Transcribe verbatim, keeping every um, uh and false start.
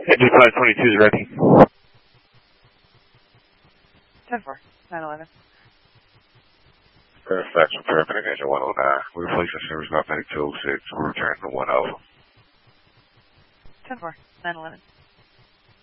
Engine five twenty-two is ready. ten four, nine eleven. Fairfax, repair, Penning Engine one oh nine. We replace the service not Penning two oh six. We're returning to one oh. ten four, nine eleven.